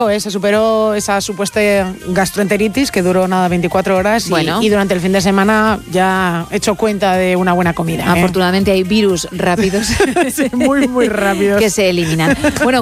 Se superó esa supuesta gastroenteritis que duró 24 horas Bueno. y durante el fin de semana ya he hecho cuenta de una buena comida. Afortunadamente hay virus rápidos Sí, muy, muy rápidos. que se eliminan. Bueno,